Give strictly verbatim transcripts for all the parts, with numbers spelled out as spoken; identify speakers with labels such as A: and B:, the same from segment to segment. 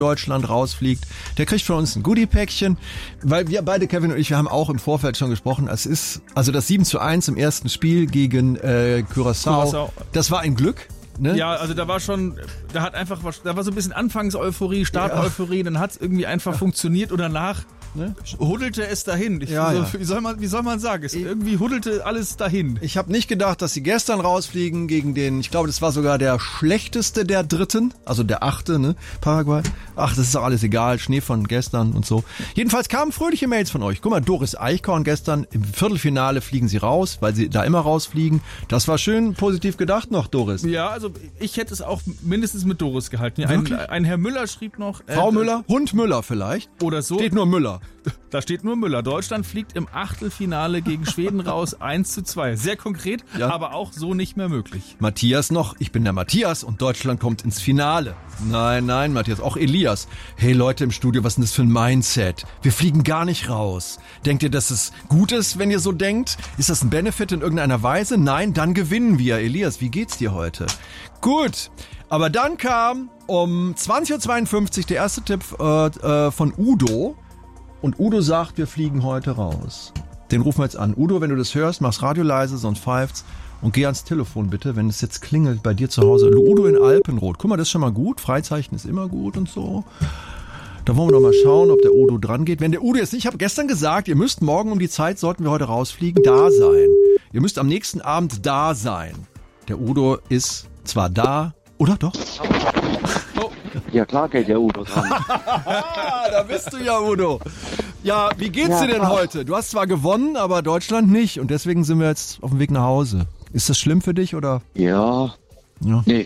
A: Deutschland rausfliegt, der kriegt von uns ein Goodie-Päckchen, weil wir beide, Kevin und ich, wir haben auch im Vorfeld schon gesprochen, es ist, also das sieben zu eins im ersten Spiel gegen äh, Curaçao, Curaçao, das war ein Glück. Ne?
B: Ja, also da war schon, da hat einfach, da war so ein bisschen Anfangs-Euphorie, Start-Euphorie, ja. Dann hat es irgendwie einfach ja. funktioniert und danach ne? huddelte es dahin. Ich,
A: ja,
B: so,
A: ja.
B: Wie soll man, wie soll man sagen? Es ich, irgendwie huddelte alles dahin.
A: Ich habe nicht gedacht, dass sie gestern rausfliegen gegen den, ich glaube, das war sogar der schlechteste der Dritten, also der Achte, ne, Paraguay. Ach, das ist auch alles egal, Schnee von gestern und so. Jedenfalls kamen fröhliche Mails von euch. Guck mal, Doris Eichhorn gestern, im Viertelfinale fliegen sie raus, weil sie da immer rausfliegen. Das war schön positiv gedacht noch, Doris.
B: Ja, also ich hätte es auch mindestens mit Doris gehalten. Ein, ein Herr Müller schrieb noch...
A: Frau
B: äh,
A: Müller? Hund Müller vielleicht?
B: Oder so.
A: Steht nur Müller.
B: Da steht nur Müller. Deutschland fliegt im Achtelfinale gegen Schweden raus, eins zu zwei. Sehr konkret, ja. aber auch so nicht mehr möglich.
A: Matthias noch, ich bin der Matthias und Deutschland kommt ins Finale. Nein, nein, Matthias, auch Elias. Hey Leute im Studio, was ist denn das für ein Mindset? Wir fliegen gar nicht raus. Denkt ihr, dass es gut ist, wenn ihr so denkt? Ist das ein Benefit in irgendeiner Weise? Nein, dann gewinnen wir. Elias, wie geht's dir heute? Gut, aber dann kam um zwanzig Uhr zweiundfünfzig der erste Tipp äh, äh, von Udo. Und Udo sagt, wir fliegen heute raus. Den rufen wir jetzt an. Udo, wenn du das hörst, mach's Radio leise, sonst pfeift's. Und geh ans Telefon bitte, wenn es jetzt klingelt bei dir zu Hause. Udo in Alpenrot. Guck mal, das ist schon mal gut. Freizeichen ist immer gut und so. Da wollen wir doch mal schauen, ob der Udo dran geht. Wenn der Udo jetzt nicht, ich habe gestern gesagt, ihr müsst morgen um die Zeit, sollten wir heute rausfliegen, da sein. Ihr müsst am nächsten Abend da sein. Der Udo ist zwar da, oder doch?
C: Oh. Ja, klar geht der Udo dran.
A: Da bist du ja, Udo. Ja, wie geht's
C: ja,
A: dir denn
C: klar.
A: heute? Du hast zwar gewonnen, aber Deutschland nicht. Und deswegen sind wir jetzt auf dem Weg nach Hause. Ist das schlimm für dich, oder?
C: Ja.
A: Ja.
C: Nee.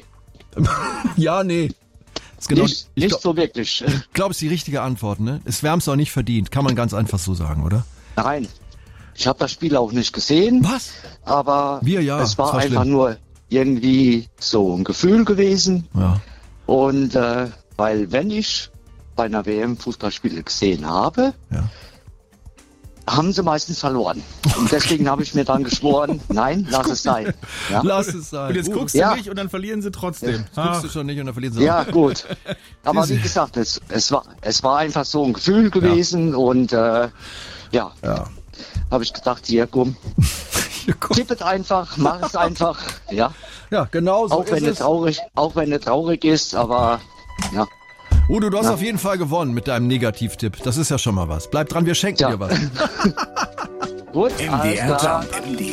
A: Ja, nee. Ist genau,
C: nicht
A: ich
C: nicht
A: glaub,
C: so wirklich.
A: Ich glaube, es ist die richtige Antwort, ne? Es wärm's auch nicht verdient. Kann man ganz einfach so sagen, oder?
C: Nein. Ich habe das Spiel auch nicht gesehen.
A: Was?
C: Aber
A: Wir ja.
C: es war,
A: war
C: einfach
A: schlimm.
C: nur irgendwie so ein Gefühl gewesen.
A: Ja.
C: Und äh, weil wenn ich bei einer W M Fußballspiele gesehen habe,
A: Ja.
C: haben sie meistens verloren. Und deswegen habe ich mir dann geschworen, nein, lass es sein. Ja,
A: Lass es sein.
B: Und jetzt
A: Uh,
B: guckst
C: Ja.
B: du nicht und dann verlieren sie trotzdem.
A: Jetzt guckst du schon nicht und dann verlieren sie
C: ja
A: auch.
C: gut. Aber wie gesagt, es, es, war, es war einfach so ein Gefühl gewesen und äh, ja,
A: Ja.
C: habe ich gedacht, hier komm, tipp es einfach, mach es einfach. Ja,
A: Ja, genau so
C: auch wenn
A: ist
C: es
A: es.
C: traurig, auch wenn es traurig ist, aber ja.
A: Udo, du hast
C: Ja.
A: auf jeden Fall gewonnen mit deinem Negativtipp. Das ist ja schon mal was. Bleib dran, wir schenken
C: Ja.
A: dir was.
C: Gut,
D: M D
C: alles
D: R
C: klar.
D: Jump. M D